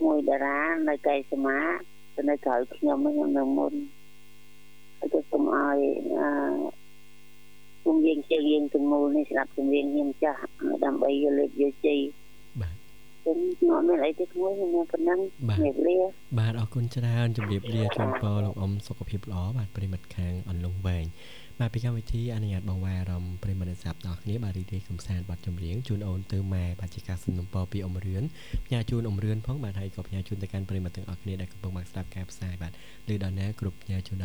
ក្មួយតារានៅកែសមាទៅនៅក្រៅខ្ញុំនៅមុនហើយក៏សូមឲ្យគុំយើងជើងយើងទាំងមូលនេះស្ដាប់ជំនាញខ្ញុំចាស់ដើម្បីយកលេខយកជ័យបាទខ្ញុំមកមានអីទេក្មួយខ្ញុំប៉ុណ្ណឹងជំរាបលាបាទអរគុណច្រើនជំរាបលាជូនពរលោកអ៊ំសុខភាពល្អបាទប្រិមិត្តខាងអន្លង់វែងបាទពីកម្មវិធីអនុញ្ញាតបងវ៉ាអារម្មណ៍ប្រិមិត្តស្ដាប់ដល់គ្នាបាទរីករាយកំសាន្តបទចម្រៀងជូនអូនទៅម៉ែបាទជាការសំណូមពរពីអ៊ំរឿនផ្ញើជូនអ៊ំរឿនផងបាទហើយក៏ផ្ញើជូនទៅកាន់ប្រិមិត្តទាំងអស់គ្នាដែលកំពុងស្ដាប់ការផ្សាយបាទឬដល់ណាគ្រប់ផ្ញើជូន